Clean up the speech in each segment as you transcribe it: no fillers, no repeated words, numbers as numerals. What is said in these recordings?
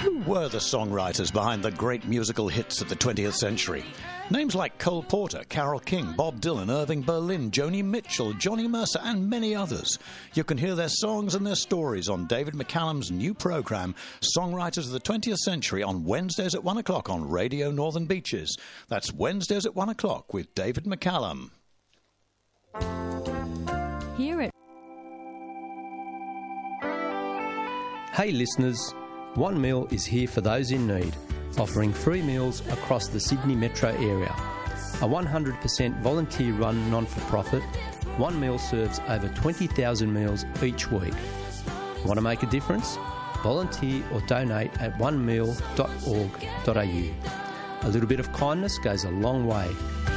Who were the songwriters behind the great musical hits of the 20th century? Names like Cole Porter, Carole King, Bob Dylan, Irving Berlin, Joni Mitchell, Johnny Mercer and many others. You can hear their songs and their stories on David McCallum's new programme, Songwriters of the 20th Century, on Wednesdays at 1 o'clock on Radio Northern Beaches. That's Wednesdays at 1 o'clock with David McCallum. Hear it. Hey listeners, One Meal is here for those in need, offering free meals across the Sydney metro area. A 100% volunteer-run non-for-profit, One Meal serves over 20,000 meals each week. Want to make a difference? Volunteer or donate at onemeal.org.au. A little bit of kindness goes a long way.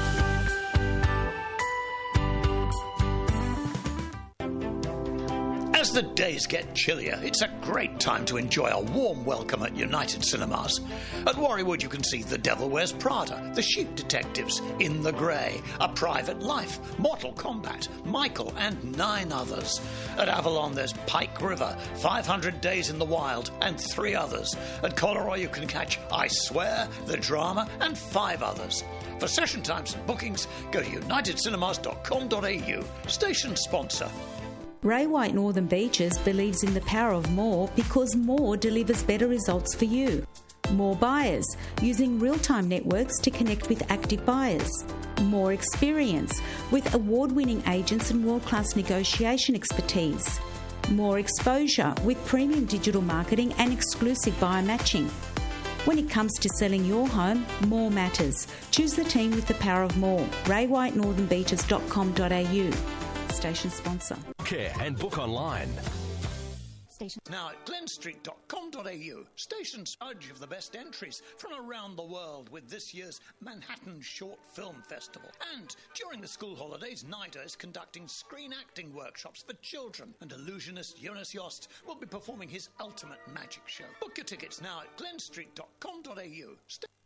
As the days get chillier, it's a great time to enjoy a warm welcome at United Cinemas. At Warriewood you can see The Devil Wears Prada, The Sheep Detectives, In the Grey, A Private Life, Mortal Kombat, Michael and 9 others. At Avalon there's Pike River, 500 Days in the Wild and 3 others. At Coleroy you can catch I Swear, The Drama and 5 others. For session times and bookings, go to unitedcinemas.com.au. Station sponsor. Ray White Northern Beaches believes in the power of more because more delivers better results for you. More buyers, using real-time networks to connect with active buyers. More experience, with award-winning agents and world-class negotiation expertise. More exposure, with premium digital marketing and exclusive buyer matching. When it comes to selling your home, more matters. Choose the team with the power of more. raywhitenorthernbeaches.com.au. Station sponsor. Care and book online. Now at glenstreet.com.au, station's urge of the best entries from around the world with this year's Manhattan Short Film Festival. And during the school holidays, NIDA is conducting screen acting workshops for children, and illusionist Jonas Jost will be performing his ultimate magic show. Book your tickets now at glenstreet.com.au.